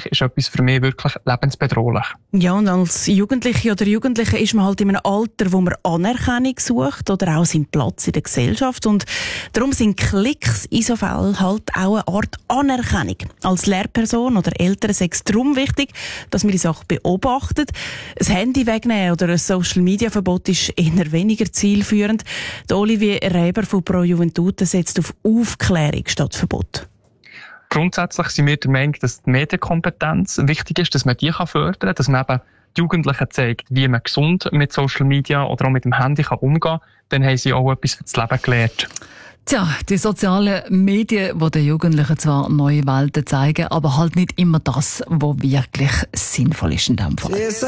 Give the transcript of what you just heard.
Jugendliche ist etwas für mich wirklich lebensbedrohlich. Ja, und als Jugendliche oder Jugendliche ist man halt in einem Alter, wo man Anerkennung sucht oder auch seinen Platz in der Gesellschaft. Und darum sind Klicks in so Fällen halt auch eine Art Anerkennung. Als Lehrperson oder Eltern ist es darum wichtig, dass man die Sache beobachtet. Ein Handy wegnehmen oder ein Social-Media-Verbot ist eher weniger zielführend. Der Olivier Reber von Pro Juventute setzt auf Aufklärung statt Verbot. Grundsätzlich sind wir der Meinung, dass die Medienkompetenz wichtig ist, dass man die fördern kann, dass man eben die Jugendlichen zeigt, wie man gesund mit Social Media oder auch mit dem Handy umgehen kann. Dann haben sie auch etwas für das Leben gelernt. Tja, die sozialen Medien, die den Jugendlichen zwar neue Welten zeigen, aber halt nicht immer das, was wirklich sinnvoll ist in diesem Fall.